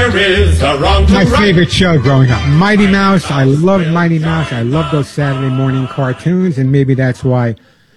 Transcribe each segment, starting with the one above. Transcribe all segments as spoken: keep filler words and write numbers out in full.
there is a wrong to My right. favorite show growing up, Mighty Mouse. I love Mighty Mouse. I love those Saturday morning cartoons, and maybe that's why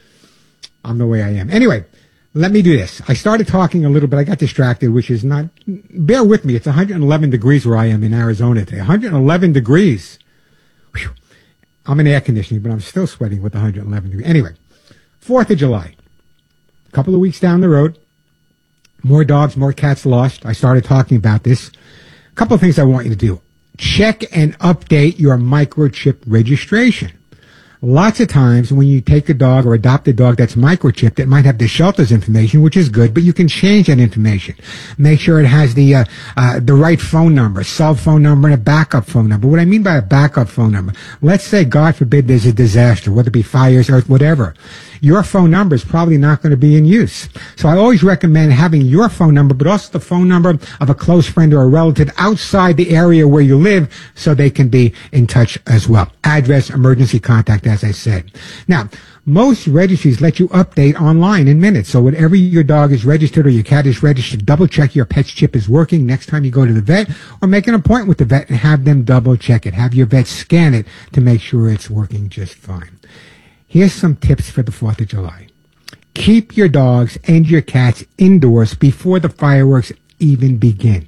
I'm the way I am. Anyway, let me do this. I started talking a little bit. I got distracted, which is not... Bear with me. It's one hundred eleven degrees where I am in Arizona today. one hundred eleven degrees. Whew. I'm in air conditioning, but I'm still sweating with one hundred eleven degrees. Anyway, fourth of July. A couple of weeks down the road. More dogs, more cats lost. I started talking about this. A couple of things I want you to do. Check and update your microchip registration. Lots of times when you take a dog or adopt a dog that's microchipped, it might have the shelter's information, which is good, but you can change that information. Make sure it has the uh, uh, the right phone number, cell phone number, and a backup phone number. What I mean by a backup phone number, let's say, God forbid, there's a disaster, whether it be fires, earth, whatever. Your phone number is probably not going to be in use. So I always recommend having your phone number, but also the phone number of a close friend or a relative outside the area where you live so they can be in touch as well. Address, emergency contact, as I said. Now, most registries let you update online in minutes. So whenever your dog is registered or your cat is registered, double check your pet's chip is working next time you go to the vet, or make an appointment with the vet and have them double check it. Have your vet scan it to make sure it's working just fine. Here's some tips for the fourth of July. Keep your dogs and your cats indoors before the fireworks even begin.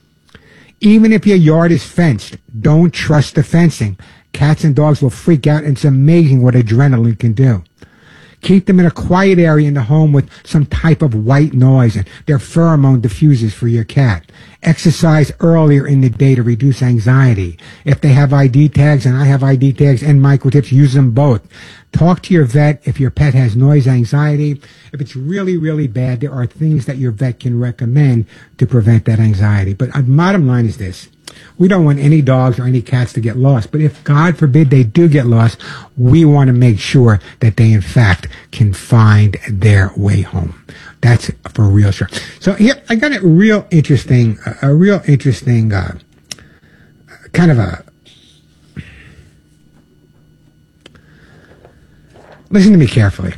Even if your yard is fenced, don't trust the fencing. Cats and dogs will freak out, and it's amazing what adrenaline can do. Keep them in a quiet area in the home with some type of white noise, and they're pheromone diffusers for your cat. Exercise earlier in the day to reduce anxiety. If they have I D tags, and I have I D tags and microchips, use them both. Talk to your vet if your pet has noise anxiety. If it's really, really bad, there are things that your vet can recommend to prevent that anxiety. But the bottom line is this. We don't want any dogs or any cats to get lost. But if, God forbid, they do get lost, we want to make sure that they, in fact, can find their way home. That's for real sure. So here, I got a real interesting, a real interesting, uh, kind of a, listen to me carefully.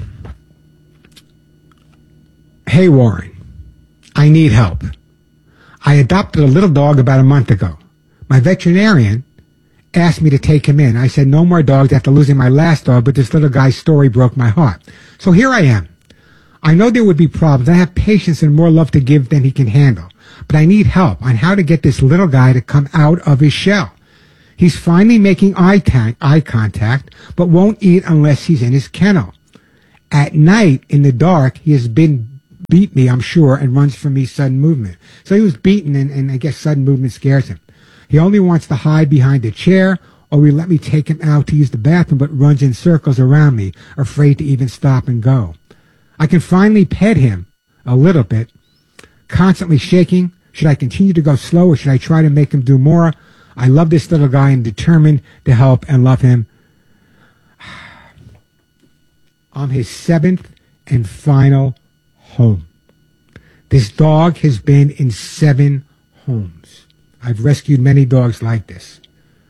Hey, Warren, I need help. I adopted a little dog about a month ago. My veterinarian asked me to take him in. I said, no more dogs after losing my last dog, but this little guy's story broke my heart. So here I am. I know there would be problems. I have patience and more love to give than he can handle. But I need help on how to get this little guy to come out of his shell. He's finally making eye, ta- eye contact, but won't eat unless he's in his kennel. At night, in the dark, he has been beat me, I'm sure, and runs from me sudden movement. So he was beaten, and, and I guess sudden movement scares him. He only wants to hide behind a chair, or he let me take him out to use the bathroom, but runs in circles around me, afraid to even stop and go. I can finally pet him a little bit, constantly shaking. Should I continue to go slow, or should I try to make him do more? I love this little guy and determined to help and love him. I'm his seventh and final home. This dog has been in seven homes. I've rescued many dogs like this.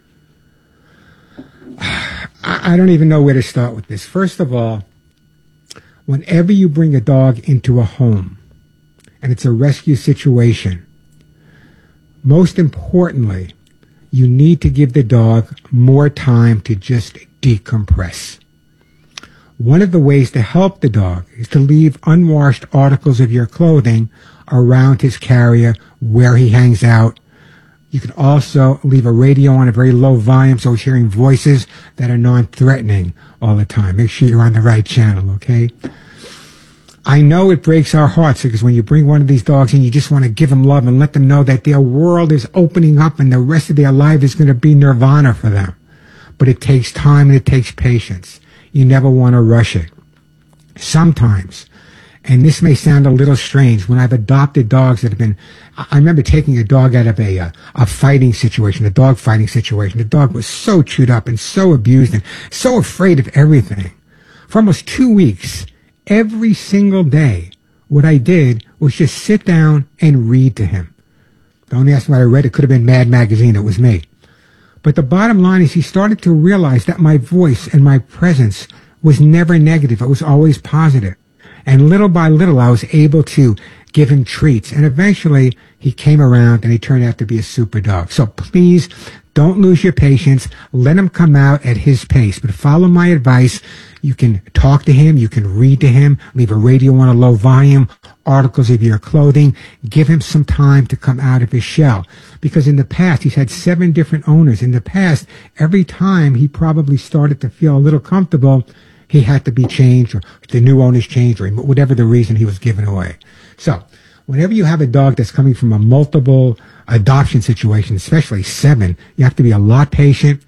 I don't even know where to start with this. First of all, whenever you bring a dog into a home, and it's a rescue situation, most importantly, you need to give the dog more time to just decompress. One of the ways to help the dog is to leave unwashed articles of your clothing around his carrier where he hangs out. You can also leave a radio on a very low volume so he's hearing voices that are non-threatening all the time. Make sure you're on the right channel, okay? I know it breaks our hearts because when you bring one of these dogs in, you just want to give them love and let them know that their world is opening up and the rest of their life is going to be nirvana for them. But it takes time and it takes patience. You never want to rush it. Sometimes, and this may sound a little strange, when I've adopted dogs that have been, I remember taking a dog out of a, a, a fighting situation, a dog fighting situation. The dog was so chewed up and so abused and so afraid of everything. For almost two weeks, every single day, what I did was just sit down and read to him. Don't ask me what I read. It could have been Mad Magazine. It was me. But the bottom line is he started to realize that my voice and my presence was never negative. It was always positive. And little by little, I was able to give him treats. And eventually he came around and he turned out to be a super dog. So please don't lose your patience. Let him come out at his pace. But follow my advice. You can talk to him. You can read to him. Leave a radio on a low volume. Articles of your clothing. Give him some time to come out of his shell. Because in the past, he's had seven different owners. In the past, every time he probably started to feel a little comfortable, he had to be changed, or the new owners changed, or whatever the reason he was given away. So, whenever you have a dog that's coming from a multiple adoption situation, especially seven, you have to be a lot patient,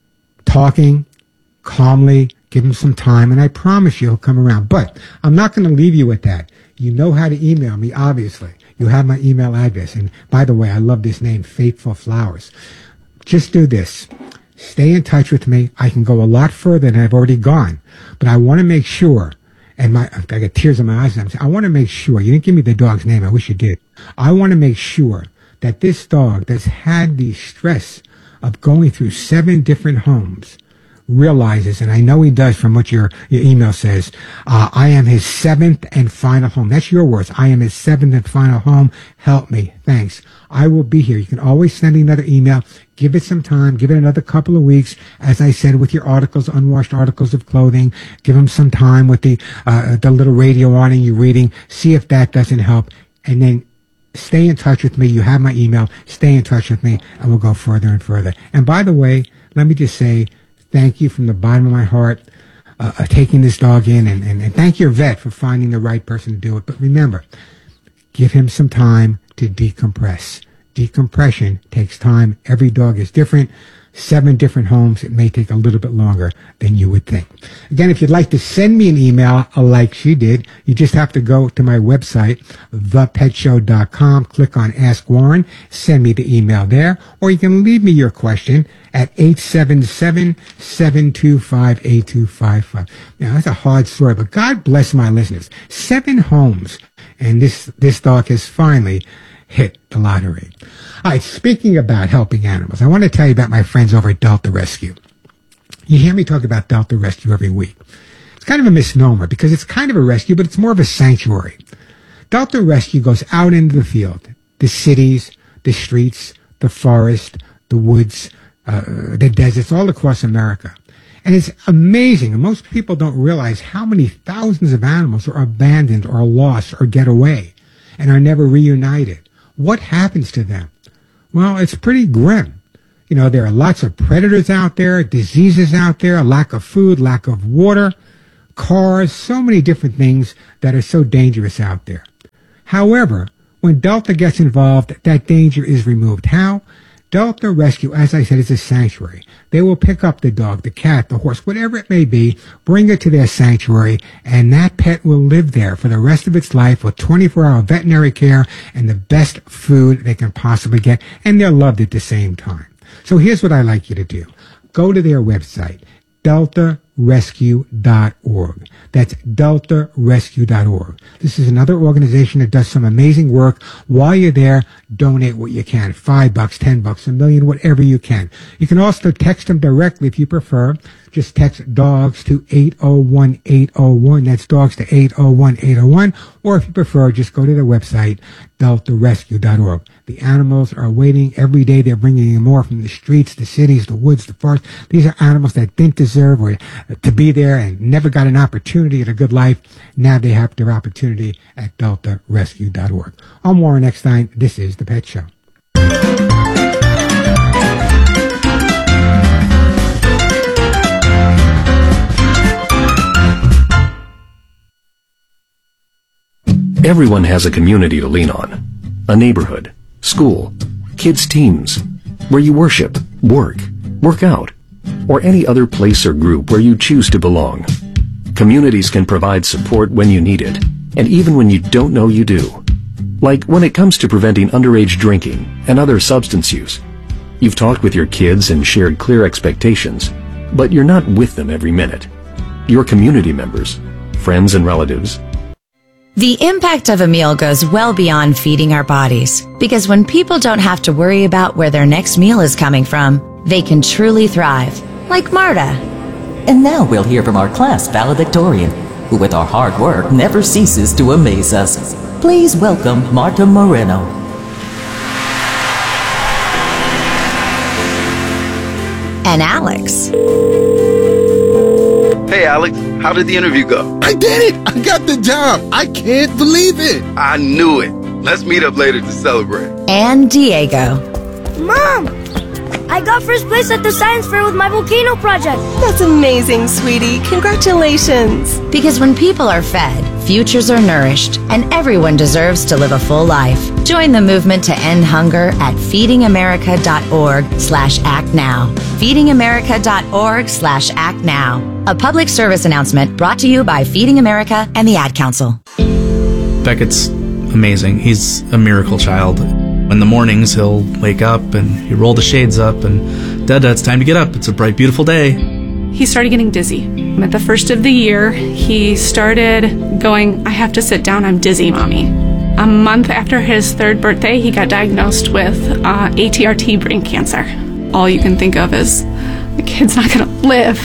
talking calmly, give him some time, and I promise you he'll come around. But I'm not going to leave you with that. You know how to email me, obviously. You have my email address. And by the way, I love this name, Faithful Flowers. Just do this. Stay in touch with me. I can go a lot further than I've already gone. But I want to make sure, and my I got tears in my eyes. I'm saying, I want to make sure. You didn't give me the dog's name. I wish you did. I want to make sure that this dog that's had the stress of going through seven different homes realizes, and I know he does from what your, your email says, uh, I am his seventh and final home. That's your words. I am his seventh and final home. Help me. Thanks. I will be here. You can always send me another email. Give it some time. Give it another couple of weeks. As I said, with your articles, unwashed articles of clothing, give him some time with the, uh, the little radio on and you reading. See if that doesn't help. And then stay in touch with me. You have my email. Stay in touch with me and we'll go further and further. And by the way, let me just say, thank you from the bottom of my heart, uh, uh, taking this dog in, and, and, and thank your vet for finding the right person to do it. But remember, give him some time to decompress. Decompression takes time. Every dog is different. Seven different homes. It may take a little bit longer than you would think. Again, if you'd like to send me an email like she did, you just have to go to my website, the pet show dot com, click on Ask Warren, send me the email there, or you can leave me your question at eight seven seven, seven two five, eight two five five. Now, that's a hard story, but God bless my listeners. Seven homes, and this, this dog has finally hit the lottery. All right, speaking about helping animals, I want to tell you about my friends over at Delta Rescue. You hear me talk about Delta Rescue every week. It's kind of a misnomer because it's kind of a rescue, but it's more of a sanctuary. Delta Rescue goes out into the field, the cities, the streets, the forest, the woods, uh, the deserts, all across America. And it's amazing. And most people don't realize how many thousands of animals are abandoned or lost or get away and are never reunited. What happens to them? Well, it's pretty grim. You know, there are lots of predators out there, diseases out there, lack of food, lack of water, cars, so many different things that are so dangerous out there. However, when Delta gets involved, that danger is removed. How? Delta Rescue, as I said, is a sanctuary. They will pick up the dog, the cat, the horse, whatever it may be, bring it to their sanctuary, and that pet will live there for the rest of its life with twenty-four hour veterinary care and the best food they can possibly get, and they're loved at the same time. So here's what I'd like you to do. Go to their website, delta rescue dot org. That's delta rescue dot org. This is another organization that does some amazing work. While you're there, donate what you can. Five bucks, ten bucks, a million, whatever you can. You can also text them directly if you prefer. Just text dogs to eight oh one eight oh one. That's dogs to eight oh one eight oh one. Or if you prefer, just go to their website, delta rescue dot org. The animals are waiting every day. They're bringing in more from the streets, the cities, the woods, the forests. These are animals that didn't deserve or to be there and never got an opportunity at a good life. Now they have their opportunity at delta rescue dot org. I'm Warren Eckstein. This is The Pet Show. Everyone has a community to lean on. A neighborhood, school, kids' teams, where you worship, work, work out, or any other place or group where you choose to belong. Communities can provide support when you need it, and even when you don't know you do. Like when it comes to preventing underage drinking and other substance use. You've talked with your kids and shared clear expectations, but you're not with them every minute. Your community members, friends and relatives. The impact of a meal goes well beyond feeding our bodies, because when people don't have to worry about where their next meal is coming from, they can truly thrive, like Marta. And now we'll hear from our class valedictorian, who with our hard work never ceases to amaze us. Please welcome Marta Moreno. And Alex. Hey, Alex, how did the interview go? I did it! I got the job! I can't believe it! I knew it. Let's meet up later to celebrate. And Diego. Mom! I got first place at the science fair with my volcano project. That's amazing, sweetie. Congratulations. Because when people are fed, futures are nourished, and everyone deserves to live a full life. Join the movement to end hunger at feedingamerica.org slash act now. feedingamerica.org slash act now. A public service announcement brought to you by Feeding America and the Ad Council. Beckett's amazing. He's a miracle child. In the mornings, he'll wake up and he'll roll the shades up and, Dada, it's time to get up. It's a bright, beautiful day. He started getting dizzy. At the first of the year, he started going, I have to sit down, I'm dizzy, Mommy. A month after his third birthday, he got diagnosed with uh, A T R T brain cancer. All you can think of is, the kid's not going to live.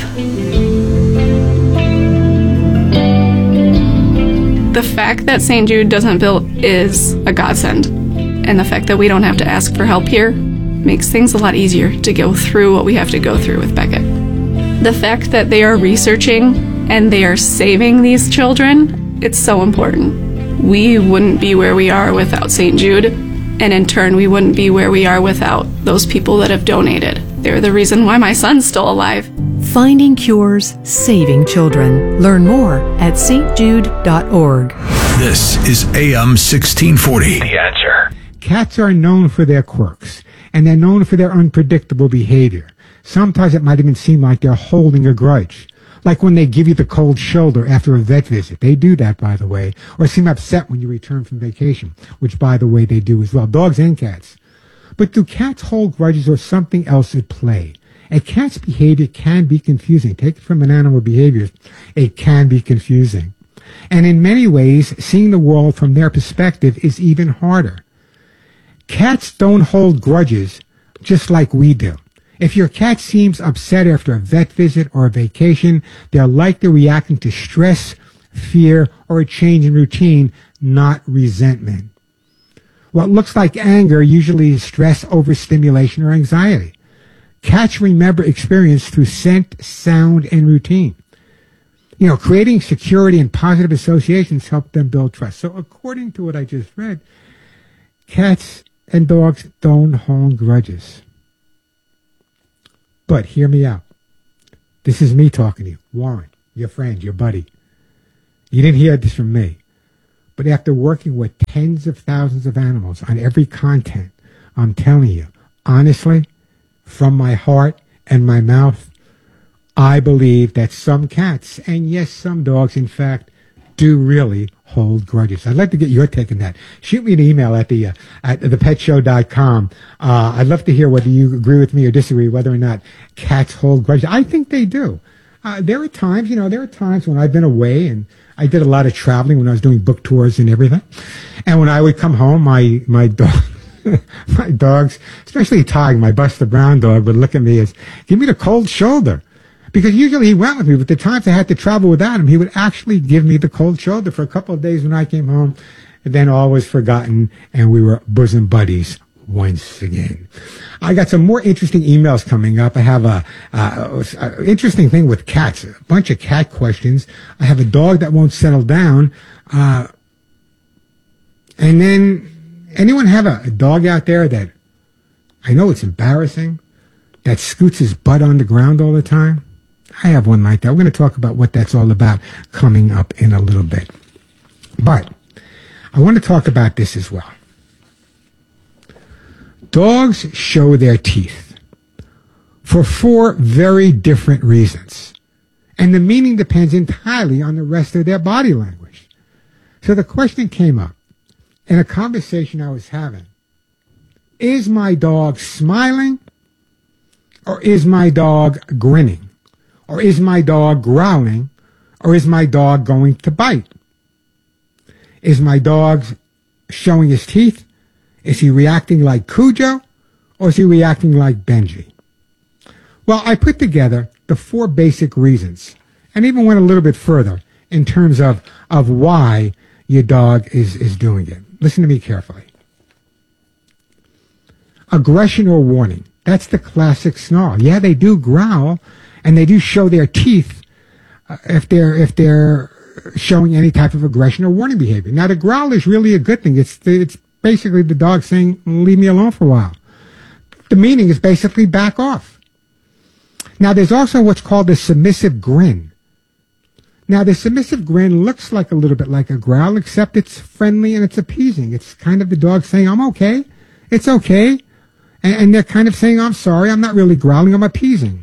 The fact that Saint Jude doesn't bill is a godsend. And the fact that we don't have to ask for help here makes things a lot easier to go through what we have to go through with Beckett. The fact that they are researching and they are saving these children, it's so important. We wouldn't be where we are without Saint Jude, and in turn, we wouldn't be where we are without those people that have donated. They're the reason why my son's still alive. Finding cures, saving children. Learn more at s t jude dot org. This is A M sixteen forty. The Answer. Cats are known for their quirks, and they're known for their unpredictable behavior. Sometimes it might even seem like they're holding a grudge. Like when they give you the cold shoulder after a vet visit. They do that, by the way. Or seem upset when you return from vacation, which, by the way, they do as well. Dogs and cats. But do cats hold grudges or something else at play? A cat's behavior can be confusing. Take it from an animal behavior. It can be confusing. And in many ways, seeing the world from their perspective is even harder. Cats don't hold grudges just like we do. If your cat seems upset after a vet visit or a vacation, they're likely reacting to stress, fear, or a change in routine, not resentment. What looks like anger usually is stress, overstimulation, or anxiety. Cats remember experience through scent, sound, and routine. You know, creating security and positive associations help them build trust. So according to what I just read, cats and dogs don't hold grudges. But hear me out. This is me talking to you, Warren, your friend, your buddy. You didn't hear this from me. But after working with tens of thousands of animals on every content, I'm telling you, honestly, from my heart and my mouth, I believe that some cats, and yes, some dogs, in fact, do really hold grudges. I'd like to get your take on that. Shoot me an email at the uh, at the pet show dot com. Uh, I'd love to hear whether you agree with me or disagree, whether or not cats hold grudges. I think they do. Uh, there are times, you know, there are times when I've been away, and I did a lot of traveling when I was doing book tours and everything. And when I would come home, my my dog, my dogs, especially Tig, my Buster Brown dog, would look at me as, give me the cold shoulder. Because usually he went with me, but the times I had to travel without him, he would actually give me the cold shoulder for a couple of days when I came home, and then all was forgotten, and we were bosom buddies once again. I got some more interesting emails coming up. I have a, a, a interesting thing with cats, a bunch of cat questions. I have a dog that won't settle down. Uh, and then, anyone have a, a dog out there that, I know it's embarrassing, that scoots his butt on the ground all the time? I have one like that. We're going to talk about what that's all about coming up in a little bit. But I want to talk about this as well. Dogs show their teeth for four very different reasons. And the meaning depends entirely on the rest of their body language. So the question came up in a conversation I was having. Is my dog smiling? Or is my dog grinning? Or is my dog growling? Or is my dog going to bite? Is my dog showing his teeth? Is he reacting like Cujo? Or is he reacting like Benji? Well, I put together the four basic reasons and even went a little bit further in terms of, of why your dog is, is doing it. Listen to me carefully. Aggression or warning. That's the classic snarl. Yeah, they do growl, and they do show their teeth uh, if they're if they're showing any type of aggression or warning behavior. Now, the growl is really a good thing. It's the, it's basically the dog saying, leave me alone for a while. The meaning is basically back off. Now, there's also what's called a submissive grin. Now, the submissive grin looks like a little bit like a growl, except it's friendly and it's appeasing. It's kind of the dog saying, I'm okay. It's okay. And, and they're kind of saying, I'm sorry. I'm not really growling. I'm appeasing.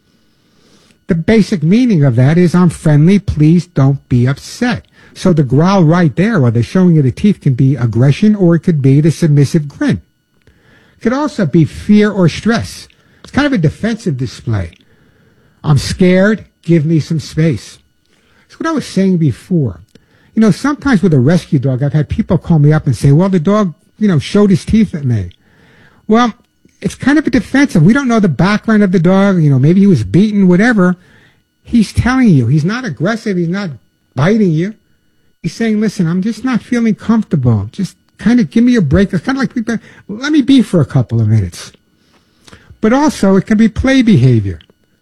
The basic meaning of that is I'm friendly. Please don't be upset. So the growl right there, or the showing of the teeth, can be aggression, or it could be the submissive grin. It could also be fear or stress. It's kind of a defensive display. I'm scared. Give me some space. That's what I was saying before. You know, sometimes with a rescue dog, I've had people call me up and say, well, the dog, you know, showed his teeth at me. Well, it's kind of a defensive. We don't know the background of the dog. You know, maybe he was beaten, whatever. He's telling you. He's not aggressive. He's not biting you. He's saying, listen, I'm just not feeling comfortable. Just kind of give me a break. It's kind of like, people, let me be for a couple of minutes. But also, it can be play behavior.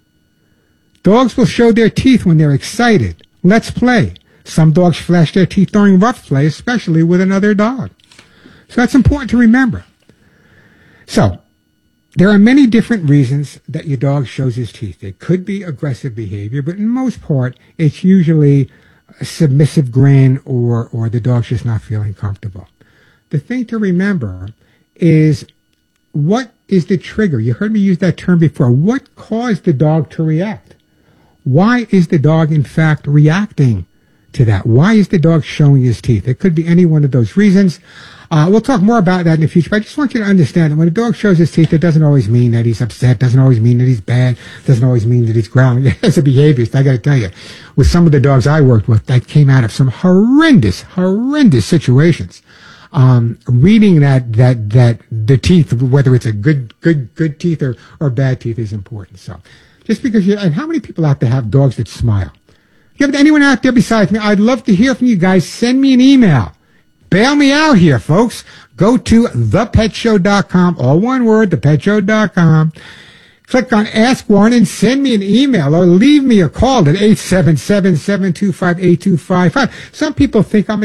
Dogs will show their teeth when they're excited. Let's play. Some dogs flash their teeth during rough play, especially with another dog. So that's important to remember. So, there are many different reasons that your dog shows his teeth. It could be aggressive behavior, but in most part, it's usually a submissive grin or, or the dog's just not feeling comfortable. The thing to remember is, what is the trigger? You heard me use that term before. What caused the dog to react? Why is the dog, in fact, reacting to that? Why is the dog showing his teeth? It could be any one of those reasons. Uh, we'll talk more about that in the future, but I just want you to understand that when a dog shows his teeth, it doesn't always mean that he's upset, doesn't always mean that he's bad, doesn't always mean that he's growling. It's a behaviorist, I gotta tell you. With some of the dogs I worked with, that came out of some horrendous, horrendous situations. Um, reading that, that, that the teeth, whether it's a good, good, good teeth or, or bad teeth, is important. So, just because you, and how many people out there have dogs that smile? You have anyone out there besides me? I'd love to hear from you guys. Send me an email. Bail me out here, folks. Go to the pet show dot com, all one word, the pet show dot com. Click on Ask Warren and send me an email or leave me a call at eight seven seven, seven two five, eight two five five. Some people think I'm a...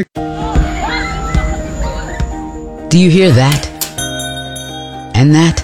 Do you hear that? And that?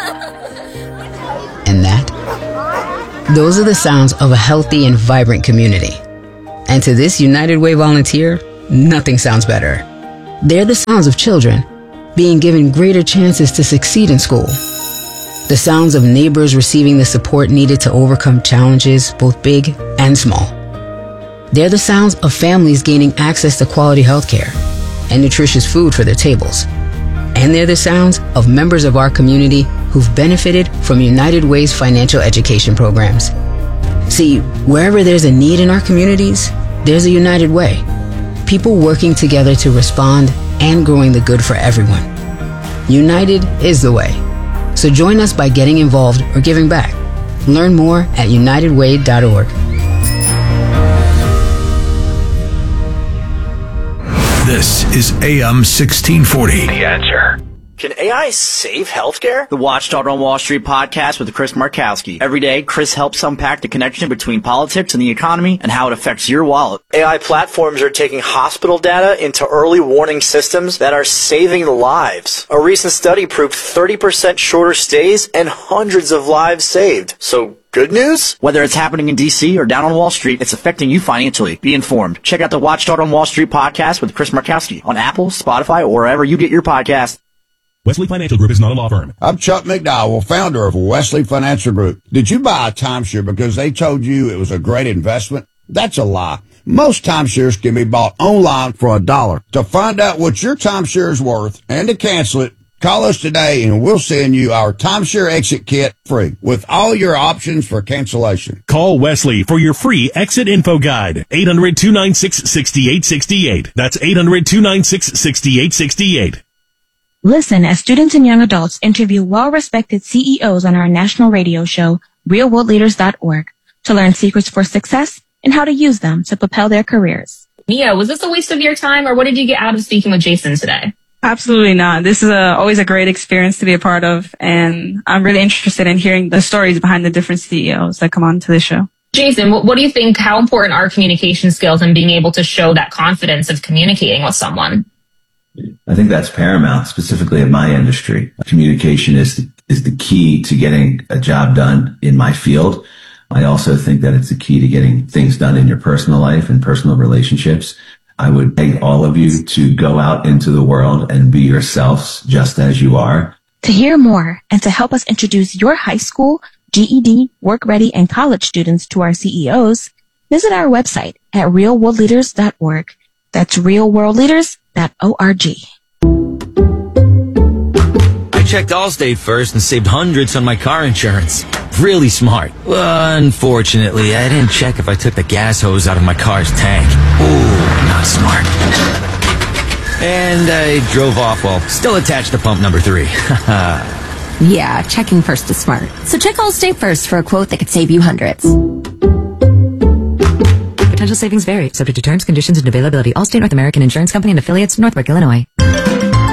And that? Those are the sounds of a healthy and vibrant community. And to this United Way volunteer, nothing sounds better. They're the sounds of children being given greater chances to succeed in school. The sounds of neighbors receiving the support needed to overcome challenges, both big and small. They're the sounds of families gaining access to quality health care and nutritious food for their tables. And they're the sounds of members of our community who've benefited from United Way's financial education programs. See, wherever there's a need in our communities, there's a United Way. People working together to respond and growing the good for everyone. United is the way. So join us by getting involved or giving back. Learn more at united way dot org. This is A M sixteen forty. The Answer. Can A I save healthcare? The Watchdog on Wall Street podcast with Chris Markowski. Every day, Chris helps unpack the connection between politics and the economy and how it affects your wallet. A I platforms are taking hospital data into early warning systems that are saving lives. A recent study proved thirty percent shorter stays and hundreds of lives saved. So, good news? Whether it's happening in D C or down on Wall Street, it's affecting you financially. Be informed. Check out the Watchdog on Wall Street podcast with Chris Markowski on Apple, Spotify, or wherever you get your podcast. Wesley Financial Group is not a law firm. I'm Chuck McDowell, founder of Wesley Financial Group. Did you buy a timeshare because they told you it was a great investment? That's a lie. Most timeshares can be bought online for a dollar. To find out what your timeshare is worth and to cancel it, call us today and we'll send you our timeshare exit kit free with all your options for cancellation. Call Wesley for your free exit info guide. eight hundred, two nine six, six eight six eight. That's eight hundred, two nine six, six eight six eight. Listen as students and young adults interview well-respected C E Os on our national radio show, real world leaders dot org, to learn secrets for success and how to use them to propel their careers. Mia, was this a waste of your time, or what did you get out of speaking with Jason today? Absolutely not. This is a, always a great experience to be a part of, and I'm really interested in hearing the stories behind the different C E Os that come on to the show. Jason, what, what do you think, how important are communication skills and being able to show that confidence of communicating with someone? I think that's paramount, specifically in my industry. Communication is the, is the key to getting a job done in my field. I also think that it's the key to getting things done in your personal life and personal relationships. I would beg all of you to go out into the world and be yourselves just as you are. To hear more and to help us introduce your high school, G E D, work ready, and college students to our C E Os, visit our website at real world leaders dot org. That's real world leaders dot org. I checked Allstate first and saved hundreds on my car insurance. Really smart. Well, unfortunately, I didn't check if I took the gas hose out of my car's tank. Ooh, not smart. And I drove off while still attached to pump number three. Yeah, checking first is smart. So check Allstate first for a quote that could save you hundreds. Potential savings vary, subject to terms, conditions, and availability. Allstate North American Insurance Company and affiliates, Northbrook, Illinois.